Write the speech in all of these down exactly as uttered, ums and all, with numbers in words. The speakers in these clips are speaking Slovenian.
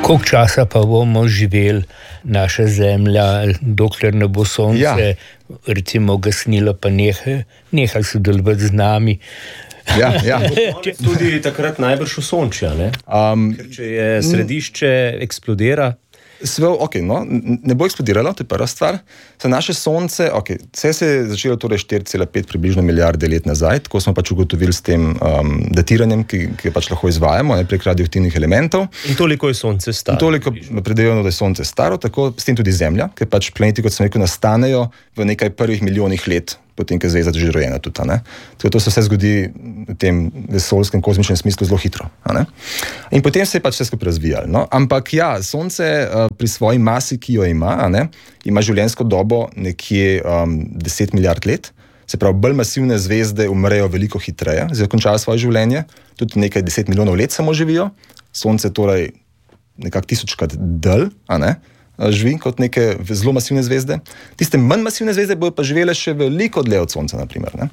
Koliko časa pa bomo živeli naša zemlja, dokler ne bo sonce, ja. recimo gasnilo, pa neha, neha sodelovati z nami. Ja, ja. Tudi takrat najbrž v sončja, ne? Um, Ker če je središče eksplodira. Sve, okay, no, ne bo eksplodiralo, to je prva stvar. Za naše sonce, okay, vse se je začelo torej štiri cela pet približno milijarde let nazaj, tako smo pač ugotovili s tem um, datiranjem, ki, ki pač lahko izvajamo, ne, prek radioaktivnih elementov. In toliko je sonce staro. In toliko predvidevamo, da je sonce staro, tako s tem tudi Zemlja, ker pač planeti, kot sem rekel, nastanejo v nekaj prvih milijonih let, potem, ker je Zvezda že rojena tudi. Tako to se vse zgodi v tem vesoljskem, kozmičnem smislu zelo hitro. In potem se je pač vse skupaj razvijalo. No? Ampak ja, sonce uh, pri svoji masi, ki jo ima, ne, ima življenjsko dobo nekje um, deset milijard let. Se pravi, bolj masivne zvezde umrejo veliko hitreje, zdaj končajo svoje življenje, tudi nekaj deset milijonov let samo živijo. Sonce torej nekako tisočkrat dlje, a ne? Živi kot neke zelo masivne zvezde. Tiste manj masivne zvezde bodo pa živele še veliko dlje od Sonca, naprimer. Ne?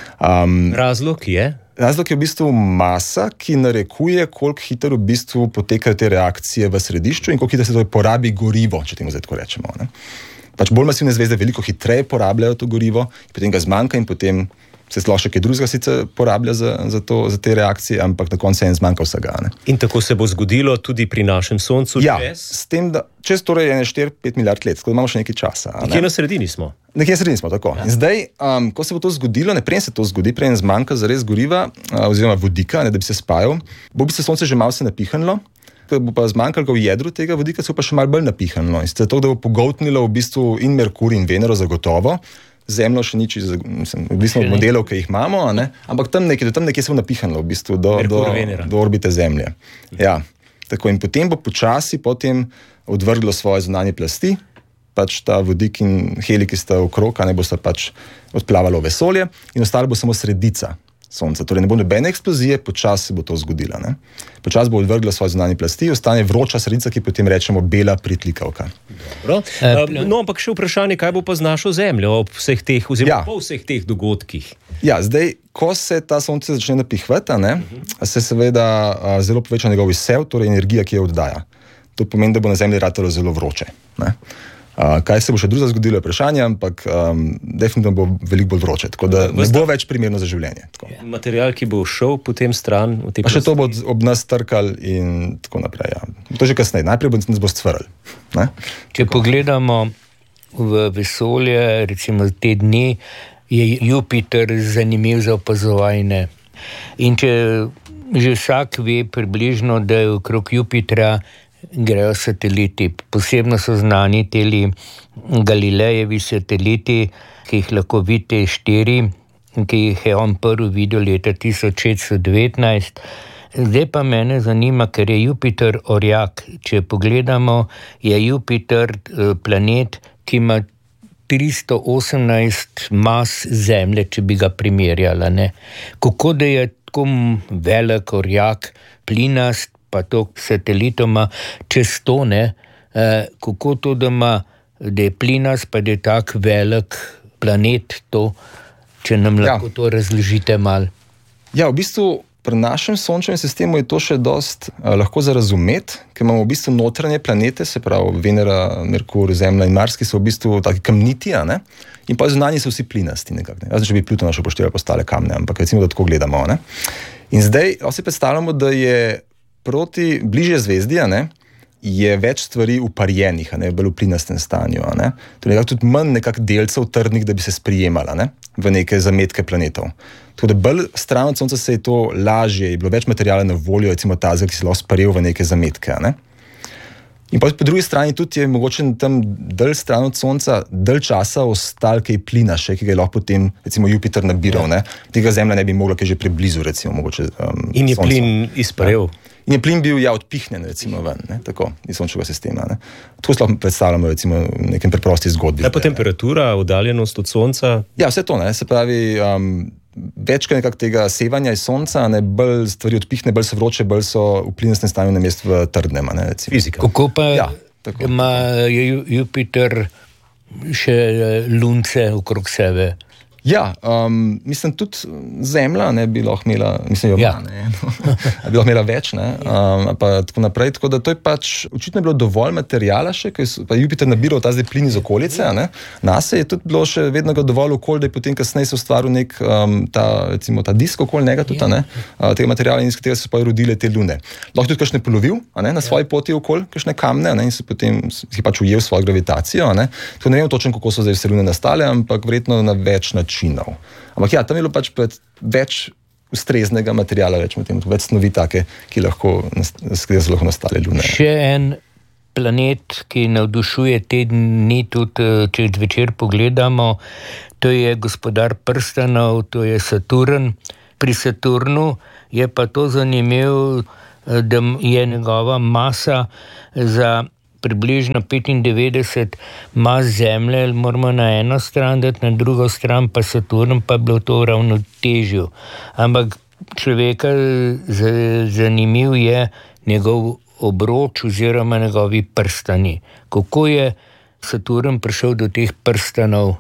Um, razlog je? Razlog je v bistvu masa, ki narekuje, koliko hitro v bistvu potekajo te reakcije v središču in koliko hitro se to porabi gorivo, če temu zdaj tako rečemo. Ne? Pač bolj masivne zvezde veliko hitreje porabljajo to gorivo, potem ga zmanjka in potem se sploh še kaj drugega sicer porablja za, za, to, za te reakcije, ampak na koncu se en zmanjka vsega. Ne? In tako se bo zgodilo tudi pri našem Soncu? Ja, čez? S tem, da čez torej je štiri pet milijard let, tako da imamo še nekaj časa. Nekje ne? na sredini smo. Nekje na sredini smo, tako. Ja. In zdaj, um, ko se bo to zgodilo, ne preden se to zgodi, preden zmanjka zares goriva uh, oziroma vodika, ne, da bi se spajal, bo bi se Sonce že malo se napihnilo, ko bo pa zmanjkalo v jedru tega vodika, se bo pa še malo bolj napihnilo. In zato, da bo pogoltnilo v bistvu in Merkur in Venero zagotovo, Zemljo še nič, mislim, odvisno od modelov, ki jih imamo, ne? Ampak tam nekje, tam nekje se bo napihnilo v bistvu do, do, do orbite Zemlje. Ja, tako in potem bo počasi potem odvrglo svoje zunanje plasti, pač ta vodik in helij, ki sta okrog, ne bo sta pač odplavalo v vesolje in ostalo bo samo sredica Sonca. Torej ne bo nobene eksplozije, počasi bo to zgodilo. Ne? Počasi bo odvrglo svoje zunanje plasti, ostane vroča sredica, ki potem rečemo bela pritlikavka. Dobro. Uh, no, ampak še vprašanje, kaj bo pa z našo Zemljo ob vseh teh, oziroma ja. po vseh teh dogodkih? Ja, zdaj, ko se ta Sonce začne napihvati, ne, uh-huh. se seveda a, zelo poveča njegov izsev, torej energija, ki jo oddaja. To pomeni, da bo na Zemlji ratalo zelo vroče. Ne? Uh, kaj se bo še drugo zgodilo, je vprašanje, ampak um, definitivno bo veliko bolj vroče, tako da ne bo več primerno za življenje. Tako. Material, ki bo šel potem stran... Pa še to bo ob nas trkal in tako naprej. Ja. To že kasneje. Najprej bo nas bo stvrl. Ne? Če tako. Pogledamo v vesolje, recimo te dni, je Jupiter zanimiv za opazovanje. In če že vsak ve približno, da je okrog Jupitra grejo sateliti. Posebno so znani teli Galilejevi sateliti, ki jih lahko vidite štiri, ki jih je on prvi videl leta tisoč šeststo devetnajst. Zdaj pa mene zanima, ker je Jupiter orjak. Če pogledamo, je Jupiter planet, ki ima tristo osemnajst mas Zemlje, če bi ga primerjala. Ne? Kako da je tako velik orjak, plinast, pa to satelitoma čez to, ne, e, kako to, da ima, da je plinast, pa da je tak velik planet to, če nam ja. lahko to razložite malo. Ja, v bistvu pri našem sončnem sistemu je to še dost uh, lahko za razumeti, ker imamo v bistvu notranje planete, se pravi Venera, Merkur, Zemlja in Mars, ki so v bistvu taki kamniti, ne, in pa zunanji so vsi plinasti nekako. Ne. Jaz, če bi Pluton še upošteval postale kamne, ampak recimo, da tako gledamo. Ne. In zdaj si predstavljamo, da je proti bližje zvezdi, ne, je več stvari uparjenih, ne, bolj v plinastem stanju. Ne. To je nekako tudi manj nekak delcev trdnih, da bi se sprijemala, ne, v neke zametke planetov. Tako da bolj stran od Sonca se je to lažje, je bilo več materijala na voljo, recimo tazga, ki se lahko sprejel v neke zametke. Ne. In pa po drugi strani tudi je mogoče tam dalj stran od Sonca dalj časa ostal kaj plina še, ki ga je lahko potem recimo Jupiter nabiral. Ja. Tega Zemlja ne bi mogla, kaj že preblizu recimo mogoče um, in je Soncu. Plin izparel. Ja. In je plin bil ja odpihnjen recimo ven, ne, tako, iz sončnega sistema. Ne. Tako se lahko predstavljamo recimo v nekem preprosti zgodbi. Ja, pa temperatura, oddaljenost od Sonca? Ja, vse to, ne, se pravi, um, večkrat nekak tega sevanja iz Sonca, ne, bolj stvari odpihne, bolj so vroče, bolj so v plinastnem stanju namesto v trdnem, ne, recimo. Fizika. Kako pa ja, ima Jupiter še lunce okrog sebe? Ja, um, mislim, tudi Zemlja ne bi lahko imela, mislim, jo Ja. ima, ne, no, bi lahko imela več, ne, um, pa tako naprej, tako da to je pač, očitno je bilo dovolj materijala še, ker je pa Jupiter nabiral ta zdaj plin iz okolice, a ne, nase je tudi bilo še vedno ga dovolj okolj, da je potem kasneje se ustvaril nek, um, ta, recimo, ta disk okoli njega tudi, a ne, uh, tega materijala, in iz katerega so pa rodile te lune. Lahko tudi kakšne polovil, a ne, na svoji poti okoli, kakšne kamne, a ne, in se potem si pač ujel svojo gravitacijo, a ne, tako ne vem točno, kako so zdaj vse lune nastale, ampak verjetno na več načinov. Ampak ja, tam je bilo pač več ustreznega materijala, rečemo temu, več snovi take, ki lahko, s katerih so lahko nastale lune. Še en planet, ki navdušuje te dni, tudi če zvečer pogledamo, to je gospodar prstanov, to je Saturn. Pri Saturnu je pa to zanimivo, da je njegova masa za približno petindevetdeset mas Zemlje, moramo na eno stran dati, na drugo stran pa Saturn, pa bilo to ravnotežje. Ampak človeka zanimiv je njegov obroč oziroma njegovi prstani. Kako je Saturn prišel do teh prstanov?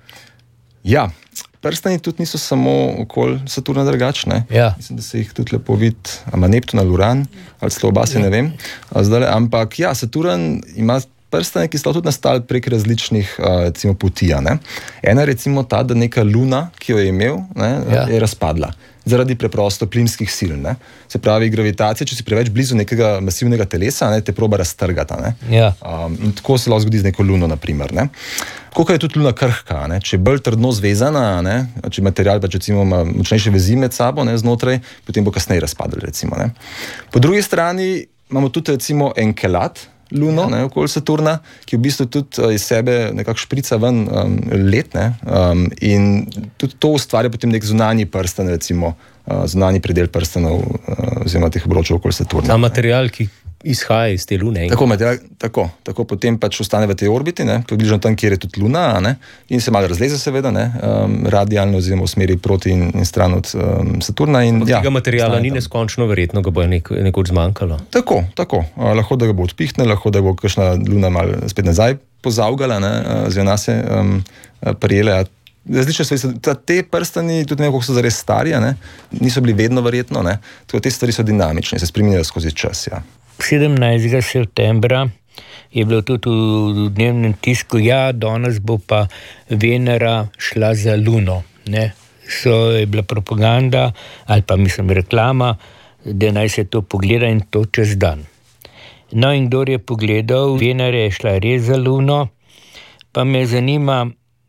Ja, prstani tudi niso samo okoli Saturna drugačne. Ja. Mislim, da se jih tudi lepo vidi, ama Neptun ali Uran, ali celo oba se ne vem. Zdaj, ampak ja, Saturn ima prstane, ki so tudi nastali prek različnih recimo, poti. Ne? Ena je recimo ta, da neka luna, ki jo je imel, ne, ja. je razpadla. Zaradi preprosto plinskih sil. Ne? Se pravi, gravitacija, če si preveč blizu nekega masivnega telesa, ne, te proba raztrgata. Ne? Ja. Um, in tako se lahko zgodi z neko luno, naprimer. Ne? Koliko je tudi luna krhka, ne? Če je bolj trdno zvezana, ne? Če material pač recimo ima močnejše vezi med sabo, ne, znotraj, potem bo kasneje razpadel, recimo. Ne? Po drugi strani imamo tudi recimo Enceladus, luno, ja. ne, okoli Saturna, ki v bistvu tudi uh, iz sebe nekako šprica ven um, led, ne, um, in tudi to ustvarja potem nek zunanji prsten, recimo uh, zunanji predel prstenov uh, oziroma teh obročev okoli Saturna. Ta material, ki izhaja iz te lune. Tako, material, tako, tako potem pač ostane v tej orbiti, ne, približno tam, kjer je tudi luna, ne, in se malo razleze seveda, ne, um, radialno oziroma v smeri proti in, in stran od um, Saturna. In, ja, tega materijala ni neskončno, verjetno ga bo nek, nekoč zmanjkalo. Tako, tako. Uh, lahko da ga bo odpihnil, lahko da bo kakšna luna malo spet nazaj pozavgala, ne, oziroma se um, prijele. Različne stvari, te prstani, tudi ne vem, koliko so zares stari, ne, niso bili vedno verjetno, ne, tako te stvari so dinamične, se spreminjajo skozi čas, ja. sedemnajstega septembra je bilo tudi v dnevnem tisku, ja, danes bo pa Venera šla za luno. Ne? So je bila propaganda, ali pa mislim reklama, da naj se to pogleda in to čez dan. No in kdor je pogledal, Venera je šla res za luno, pa me zanima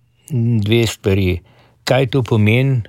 dve stvari. Kaj to pomeni,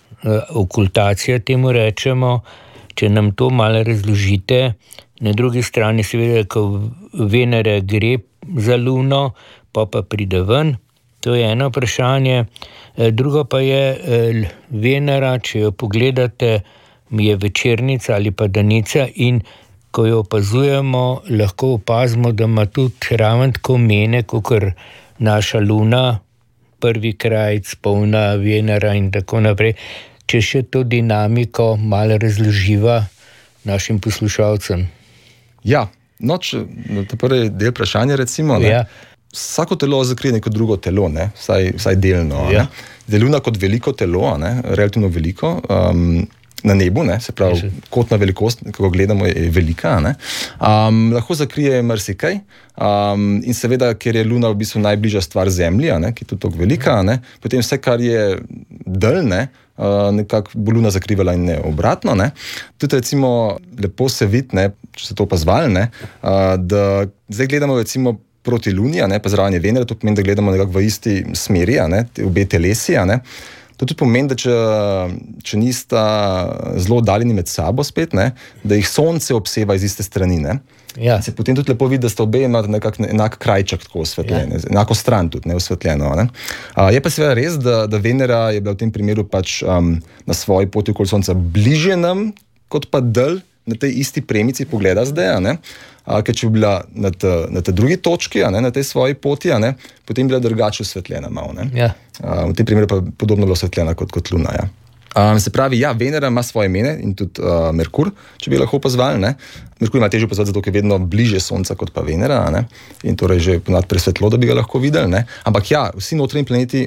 okultacija temu rečemo, če nam to malo razložite. Na drugi strani seveda, ko Venera gre za luno, pa pa pride ven, to je eno vprašanje. Drugo pa je Venera, če jo pogledate, je večernica ali pa danica in ko jo opazujemo, lahko opazimo, da ima tudi raven tako mene, kakor naša luna, prvi krajc, polna Venera in tako naprej. Če še to dinamiko malo razloživa našim poslušalcem. Ja, no, če ta prvi del vprašanja recimo, ne, ja. Vsako telo zakrije neko drugo telo, ne, vsaj, vsaj delno. Ja. Ne. Luna kot veliko telo, ne, relativno veliko, um, na nebu, ne, se pravi, kotna velikost, kako gledamo, je velika, ne, um, lahko zakrije marsikaj, um, in seveda, ker je Luna v bistvu najbližja stvar Zemlji, ne, ki je tudi tako velika, ne, potem vse, kar je dalj, ne, Uh, nekako bo Luna zakrivala in ne obratno. Ne. Tudi recimo lepo se vidi, ne, če se to opazovali, ne, uh, da zdaj gledamo recimo proti Luni, ne, pa zraven je Venera, to pomeni, da gledamo nekako v isti smeri, ne, obe telesi. Ne. To tudi pomeni, da če, če nista zelo oddaljeni med sabo spet, ne, da jih Sonce obseva iz iste strani. Ne. Ja. Se potem tudi lepo vidi, da sta obe imata nekak enak krajček tako osvetljene, ja. Enako stran tudi ne, osvetljeno. Ne. Uh, je pa seveda res, da, da Venera je bila v tem primeru pač um, na svoji poti okoli Sonca bližje nam, kot pa dalj na tej isti premici pogleda zdaj, ne. Uh, ker če bi bila na tej drugi točki, ne, na tej svoji poti, ne, potem bi bila drugače osvetljena malo. Ne. Ja. Uh, v tem primeru pa podobno bila osvetljena kot, kot Luna, ja. Um, se pravi, ja, Venera ima svoje mene in tudi uh, Merkur, če bi lahko opazovali. Ne? Merkur ima težje opazovati, zato ker je vedno bliže Sonca kot pa Venera, ne? In torej že ponad presvetlo, da bi ga lahko videli. Ne? Ampak ja, vsi notranji planeti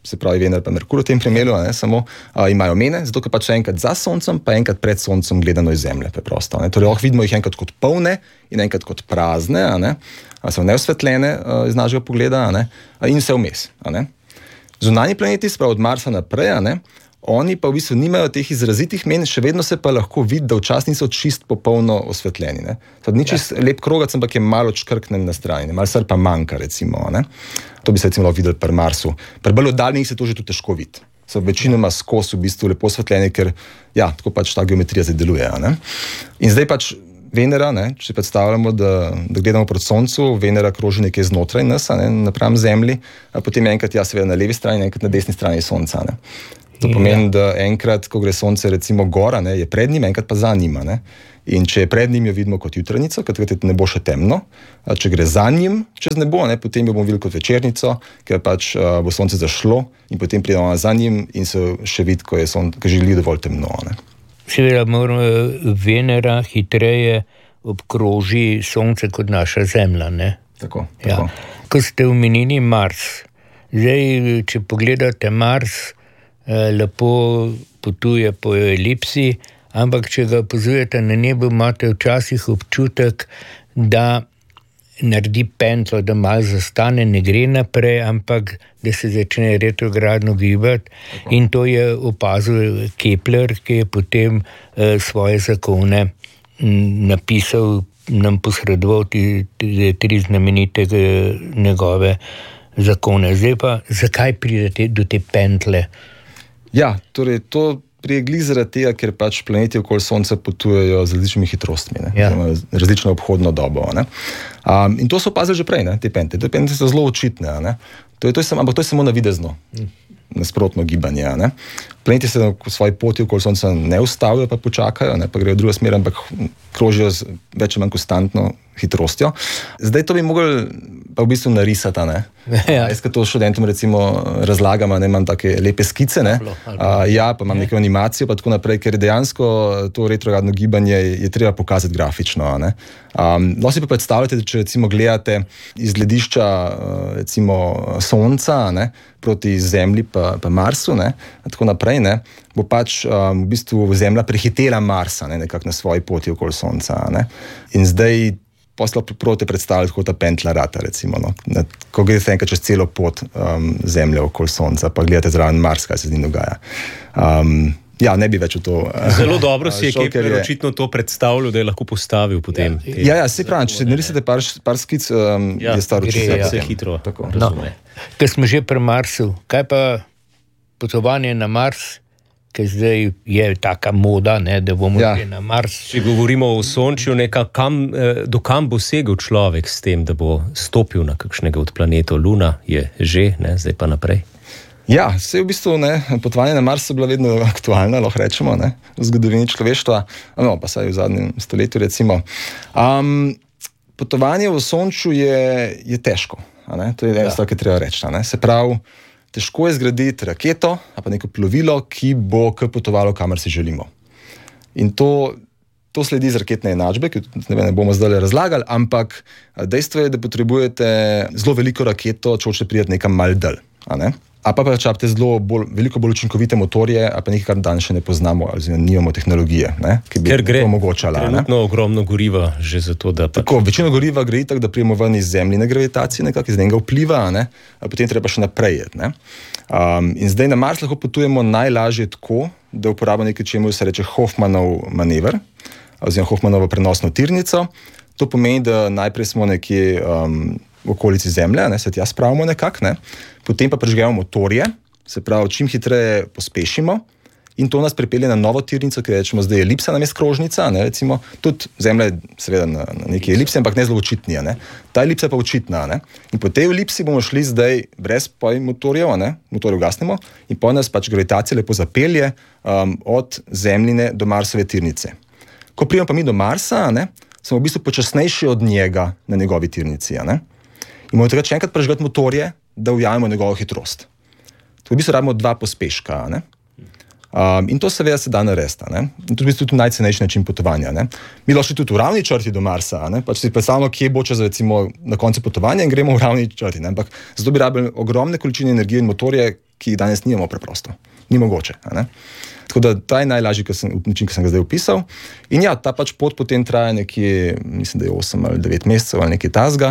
se pravi Venera pa Merkur v tem primeru, ne, samo a, imajo mene, zato ker pač so enkrat za Soncem, pa enkrat pred Soncem gledano iz Zemlje, preprosto. Ne. Torej, lahko vidimo jih enkrat kot polne in enkrat kot prazne, a ne, a so neosvetljene a, iz našega pogleda, a ne, a in vse vmes. A ne. Zunanji planeti, sprav od Marsa naprej, a ne, oni pa v bistvu nimajo teh izrazitih men, še vedno se pa lahko vidi, da včasih niso čist popolno osvetljeni. Ne. Sad ni čist ja. lep krogac, ampak je malo čkrknen na strani, ne. Malo sr pa manjka, recimo. Ne. To bi se recimo videli pri Marsu. Pri bolj oddaljenih se to že tudi težko vidi. So večinoma skozi v bistvu lepo osvetljeni, ker ja, tako pač ta geometrija zdaj deluje. Ne. In zdaj pač Venera, ne, če predstavljamo, da, da gledamo proti Soncu, Venera kroži nekje znotraj nas, ne, napram Zemlji, a potem je enkrat ja, seveda na levi strani, enkrat na desni strani Sonca. Ne. To pomeni, da enkrat, ko gre Sonce recimo gora, ne, je pred njim, enkrat pa za njima. Ne. In če je pred njim, jo vidimo kot jutranico, ker ne bo še temno. A če gre za njim čez nebo, ne, potem jo bomo videli kot večernico, ker pač a, bo Sonce zašlo in potem pridemo za njim in se še vidi, ko je sonce, ko želi dovolj temno. Ne. Seveda moramo Venera hitreje obkroži Sonce kot naša Zemlja. Ne? Tako, tako. Ja. Ko ste omenili Mars, zdaj, če pogledate Mars, lepo potuje po elipsi, ampak če ga opazujete na nebu, imate včasih občutek, da naredi pentlo, da malo zastane, ne gre naprej, ampak da se začne retrogradno gibati. In to je opazil Kepler, ki je potem eh, svoje zakone m, napisal, nam posredoval te, te tri znamenite njegove zakone. Zdaj pa, zakaj pridete do te pentle? Ja, torej to prije glih zaradi tega, ker pač planeti okoli Sonca potujejo z različnimi hitrostmi, ne? Ja. Različno obhodno dobo. Ne? Um, in to so opazili že prej, ne? Te pente. Te pente so zelo očitne, ne? To je, to je sam, ampak to je samo navidezno, nasprotno gibanje. Ne? Planeti se na svoji poti okoli Sonca ne ustavijo, pa počakajo, ne? Pa grejo v drugo smer, ampak krožijo z več ali manj konstantno hitrostjo. Zdaj to bi mogli pa v bistvu narisati, ne? Ja. Jaz, ko to študentom recimo razlagam, ne, imam take lepe skice, ne? A, ja, pa imam neko animacijo, pa tako naprej, ker dejansko to retrogradno gibanje je treba pokazati grafično, ne? Um, lahko si pa predstavljate, da če recimo gledate iz gledišča recimo Sonca, ne, proti Zemlji pa, pa Marsu, ne, tako naprej, ne, bo pač um, v bistvu Zemlja prehitela Marsa, ne, nekako na svoji poti okoli Sonca, ne. In zdaj posla proti predstavljati kot ta pentla rata, recimo, no. Ko gledate enkrat čez celo pot um, Zemlje okoli Sonca, pa gledate zraven Mars, kaj se z njim dogaja. Um, ja, ne bi več v to... Zelo dobro si je Kepler očitno to predstavljal, da je lahko postavil potem. Ja, ja, ja se pravi, če se narisate par, par skic, um, ja, je staro čisto. Ja, se hitro. Tako, no, ker smo že pri Marsu, kaj pa potovanje na Mars, ker zdaj je taka moda, ne, da bomo ja. šli na Mars. Če govorimo o Sončju, neka, kam, do kam bo segel človek s tem, da bo stopil na kakšnega od planetov? Luna je že, ne, zdaj pa naprej. Ja, se v bistvu ne, potovanje na Mars so bila vedno aktualna, lahko rečemo, ne, v zgodovini človeštva, no, pa saj v zadnjem stoletju recimo. Um, potovanje v Sončju je, je težko, a ne, to je ena stvar, ki treba reči, a ne, se pravi, težko je zgraditi raketo ali pa neko plovilo, ki bo potovalo, kamor si želimo. In to, to sledi iz raketne enačbe, ki ne, ne bomo zdaj razlagali, ampak dejstvo je, da potrebujete zelo veliko raketo, če hočete priti nekam mal dalj. A pa čapite zelo bolj, veliko bolj učinkovite motorje, a pa nekaj, kar danes še ne poznamo, ali nimamo tehnologije, ne, ki bi to omogočala. Ker gre trenutno ogromno goriva že za to, da... Pač... Tako, večino goriva gre tako, da prijemo ven iz Zemljine gravitacije, nekako iz njega vpliva, ne, a potem treba še naprej jeti. Ne. Um, in zdaj na Mars lahko potujemo najlažje tako, da uporabimo nekaj, čemu se reče Hoffmanov manever, oziroma Hoffmanovo prenosno tirnico. To pomeni, da najprej smo nekje... Um, v okolici Zemlje, ne, se tja spravimo nekako, ne, potem pa prižgemo motorje, se pravi, čim hitreje pospešimo in to nas pripelje na novo tirnico, ki rečemo zdaj elipsa namesto krožnica, ne, recimo, tudi Zemlja je seveda na, na neki elipsi, ampak ne zelo očitnija, ne, ta elipsa je pa očitna, ne, in po tej elipsi bomo šli zdaj brez poj motorjev, ne, motorje ugasnemo in po nas pač gravitacija lepo zapelje um, od Zemljine do Marsove tirnice. Ko pridemo pa mi do Marsa, ne, smo v bistvu počasnejši od njega na njegovi tirnici, ne. In moramo takrat še enkrat prežgati motorje, da ujamemo njegovo hitrost. To v bistvu rabimo dva pospeška. Ne? Um, in to seveda se da narediti. In to je v bistvu tudi najcenejši način potovanja. Ne? Mi lahko tudi v ravni črti do Marsa, ne? Pač si predstavljamo, kje bo čez recimo na koncu potovanja in gremo v ravni črti. Ne? Ampak zato bi rabili ogromne količine energije in motorje, ki jih danes nimamo preprosto. Ni mogoče. Ne? Tako da ta je najlažji sem, način, ki sem ga zdaj opisal. In ja, ta pač pot potem traja nekje, mislim, da je osem ali devet mesecev ali nekaj tasga.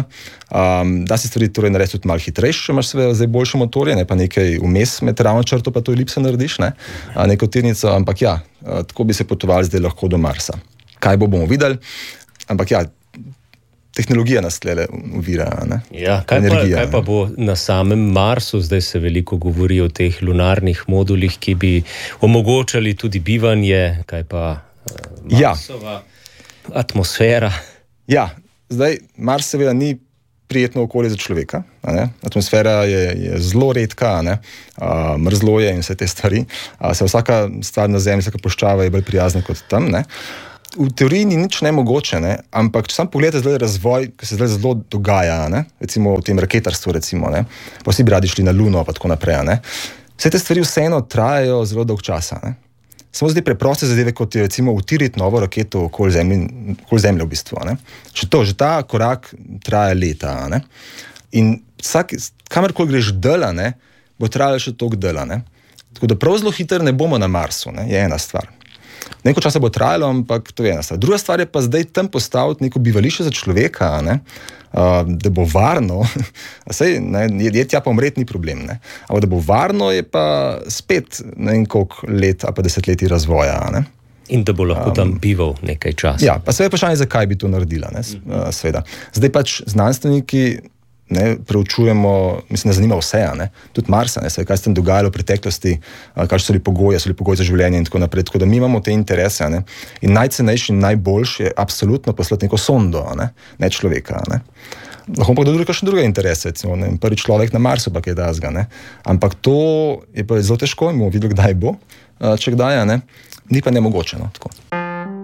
Um, da si stvari torej narediti tudi malo hitrejše, če imaš seveda zdaj boljše motorje, ne pa nekaj vmes med ravno črto, pa to elipso narediš, ne? A, neko tirnico, ampak ja, a, tako bi se potovali zdaj lahko do Marsa. Kaj bo, bomo videli, ampak ja, tehnologija nas tlele uvira. Ja, kaj, pa, kaj pa bo na samem Marsu? Zdaj se veliko govori o teh lunarnih modulih, ki bi omogočali tudi bivanje, kaj pa uh, Marsova ja. atmosfera. Ja, zdaj Mars seveda ni prijetno okolje za človeka. Ne? Atmosfera je, je zelo redka, ne? Uh, mrzlo je in vse te stvari. Uh, se vsaka stvar na Zemlji, vsaka puščava je bolj prijazna kot tam, ne? V teoriji ni nič nemogoče, ne? Ampak če sam pogledate zdaj razvoj, ki se zdaj zelo dogaja, ne? Recimo v tem raketarstvu, recimo, ne? Pa vsi bi radi šli na Luno, pa tako naprej, ne? Vse te stvari vseeno trajajo zelo dolg časa, ne? Samo zdaj preproste zadeve, kot je recimo utiriti novo raketo okoli Zemlje, okoli Zemlje v bistvu, ne? Že to, že ta korak traja leta, ne? In vsak, kamerkoli greš dela, ne? Bo trajalo še toliko dela, ne? Tako da prav zelo hitro ne bomo na Marsu, ne? Je ena stvar. Neko časa bo trajalo, ampak to je ena stvar. Druga stvar je pa zdaj tam postaviti neko bivališče za človeka, ne? Uh, da bo varno, sej, ne, je tja pa umret ni problem, ne? Ampak da bo varno je pa spet ne vem koliko let ali pa desetletij razvoja. Ne? In da bo lahko tam bival nekaj časa. Ja, pa se je vprašanje, zakaj bi to naredila, ne? Uh, seveda. Zdaj pač znanstveniki ne, preučujemo, mislim, da zanima vse, ne? Tudi Marsa, ne? Saj, kaj se tam dogajalo v preteklosti, kaj so bili pogoji, so bili pogoji za življenje in tako naprej. Tako da mi imamo te interese, ne? In najcenejši in najboljši je absolutno poslati neko sondo, ne, ne človeka. Ne? Lahko pa tudi kakšne druge interese, recimo, ne? Prvi človek na Marsu, pa kaj dasga, ne? Ampak to je pa zelo težko in bomo videli, kdaj bo, če kdaj, ne? Ni pa nemogoče, no, tako.